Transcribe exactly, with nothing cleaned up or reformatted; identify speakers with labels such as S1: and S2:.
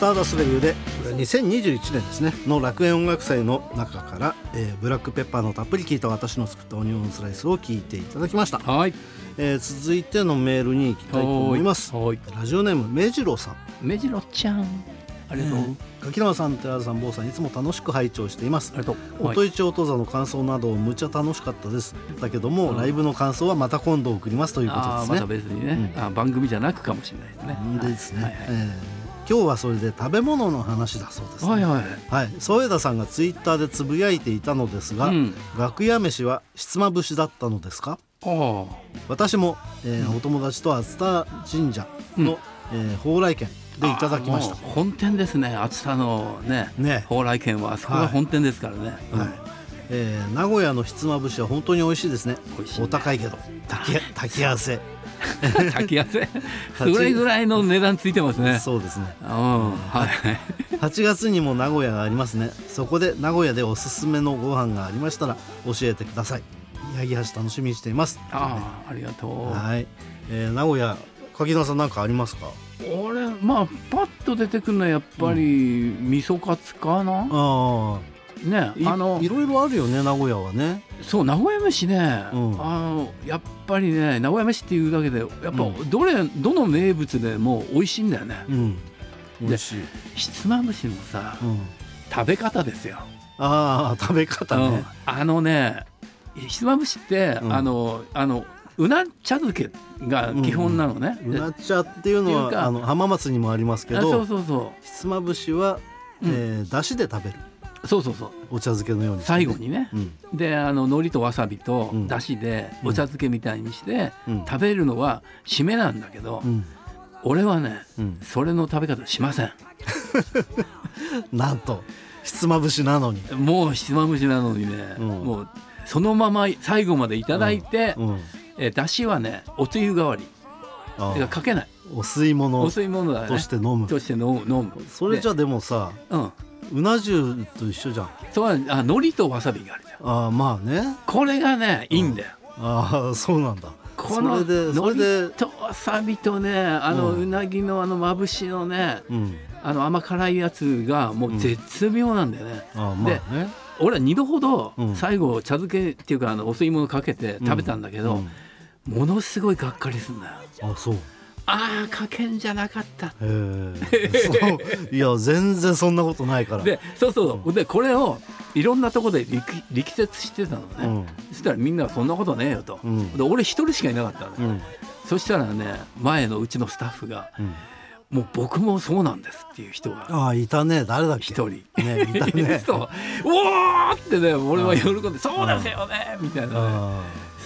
S1: ターダストレビューでこれにせんにじゅういちねんですねの楽園音楽祭の中から、えー、ブラックペッパーのたっぷり効いた私の作ったオニオンスライスを聞いていただきました。
S2: はい、
S1: えー、続いてのメールに行きたいと思います。
S2: はい、
S1: ラジオネームめじろさん。
S2: めじろちゃん、ありがとう、え
S1: ー、柿沼さん、寺田さん、坊さん、いつも楽しく拝聴しています。
S2: ありがとう。
S1: 音一音座の感想などむちゃ楽しかったです。だけども、うん、ライブの感想はまた今度送りますということですね。
S2: あ、また別にね、うん、あ、番組じゃなくかもしれないですね。
S1: ですね、
S2: はいはいはい、
S1: えー今日はそれで食べ物の話だそうですね。
S2: はいはい
S1: はい、添田さんがツイッターでつぶやいていたのですが、うん、楽屋飯はひつまぶしだったのですか？あ、私も、えーうん、お友達と熱田神社の、うん、えー、蓬莱軒でいただきました。
S2: 本店ですね、熱田のね、ね、蓬莱軒はあそこが本店ですからね。はい、うん、
S1: はい、えー、名古屋のひつまぶしは本当に美味しいですね。美味しいね。お高いけど炊き、炊き合わせ
S2: 炊き合わせそれぐらいの値段ついてますね。
S1: そうですね、
S2: うん、はい、
S1: はちがつにも名古屋がありますね。そこで名古屋でおすすめのご飯がありましたら教えてください。八木橋楽しみにしています。
S2: ああ、ありがとう。
S1: はい、えー、名古屋、柿野さん何かありますか？
S2: 俺、まあパッと出てくるのはやっぱり、うん、味噌カツかな。あね、
S1: あの い, いろいろあるよね、名古屋はね。
S2: そう、名古屋飯ね、うん、あのやっぱりね、名古屋飯っていうだけでやっぱどれ、うん、どの名物でも美味しいんだよね。うん、美味しい。ひつまぶしのさ、うん、食べ方ですよ。
S1: ああ、食べ方ね、うん、
S2: あのね、ひつまぶしって、うん、あのあのうな茶漬けが基本なのね。
S1: うん、うな茶っていうのはあの浜松にもありますけど、
S2: そうそうそう、
S1: ひつまぶしは、うん、えー、だしで食べる。
S2: そうそうそう、
S1: お茶漬けのように、ね、
S2: 最後にね、うん、であの海苔とわさびとだしでお茶漬けみたいにして、うん、食べるのは締めなんだけど、うん、俺はね、うん、それの食べ方しません
S1: なんとひつまぶしなのに、
S2: もうひつまぶしなのにね、うん、もうそのまま最後までいただいて、うんうん、えだしはねおつゆ代わりでかけない、
S1: お吸い物
S2: お吸い物だ、ね、
S1: として飲む
S2: として飲む飲む。
S1: それじゃでもさ、うん、うな重と一緒じゃん。
S2: そう、あ、海苔とわさびがあるじゃん。
S1: あ、まあね、こ
S2: れがねいいんだよ。
S1: ああ、そうなんだ。
S2: この海苔とわさびとね、あのうなぎのあのまぶしのね、うん、あの甘辛いやつがもう絶妙なんだよね。うん、あ、まあね、で俺はにどほど最後茶漬けっていうかあのお吸い物かけて食べたんだけど、うんうん、ものすごいがっかりするんだよ。
S1: あ、そう。
S2: ああ、かけんじゃなかった。へ
S1: そういや全然そんなことないから。
S2: でそうそう、うん、でこれをいろんなところで 力, 力説してたのね、うん、そしたらみんなそんなことねえよと、うん、で俺一人しかいなかったの、うん、そしたらね、前のうちのスタッフが、うん、もう僕もそうなんですっていう人が、
S1: ああ、いたね。誰だっけ。
S2: 一人、
S1: ね、いたね
S2: そう、おーってね、俺は喜んで、そうですよねみたいなね。